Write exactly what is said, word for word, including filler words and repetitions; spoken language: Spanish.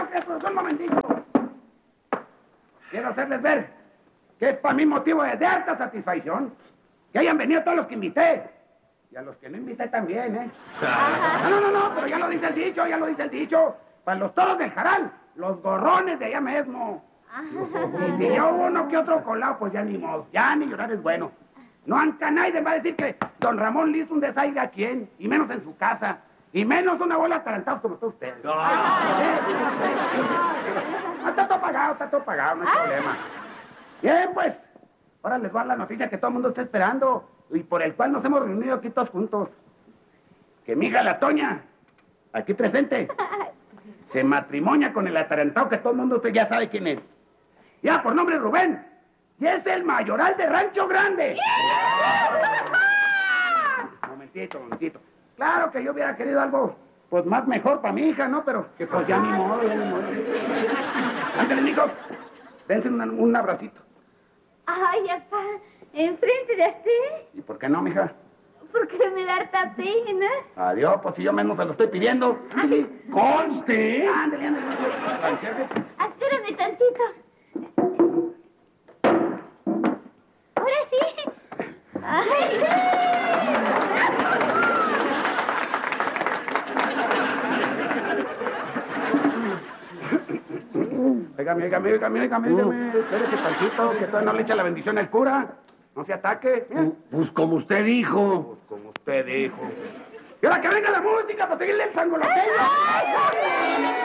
momentito, que un momentito. Quiero hacerles ver que es para mí motivo de, de harta satisfacción que hayan venido todos los que invité. Y a los que no invité también, ¿eh? No, no, no, no, pero ya lo dice el dicho, ya lo dice el dicho. Para los toros del Jaral, los gorrones de allá mismo. Y si yo hubo uno que otro colado, pues ya ni modo. Ya ni llorar es bueno. No anca nadie va a decir que don Ramón le hizo un desaire a quién, y menos en su casa. Y menos una bola de atarantados como todos ustedes. No. Ah, está todo pagado, está todo pagado, no hay problema. Bien, pues, ahora les va la noticia que todo el mundo está esperando y por el cual nos hemos reunido aquí todos juntos. Que mi hija la Toña, aquí presente, se matrimonia con el atarantado que todo el mundo usted ya sabe quién es. Ya, por nombre Rubén. Y es el mayoral de Rancho Grande. Momentito, momentito. Claro que yo hubiera querido algo, pues, más mejor para mi hija, ¿no? Pero que pues ya ni modo, ya ni modo. Ándale, hijos, dense un, un abracito. Ay, papá, ¿enfrente de usted? ¿Y por qué no, mija? Porque me da harta pena. Adiós, pues si yo mismo se lo estoy pidiendo. Ándale. ¡Conste! Ándale, ándale. Espérame tantito. Ahora sí. Ay. Óigame, óigame, óigame, óigame, óigame. Espérese tantito, que todavía no le echa la bendición al cura. No se ataque. Pues, pues como usted dijo. Pues como usted dijo. Y ahora que venga la música para seguirle el sangoloteño.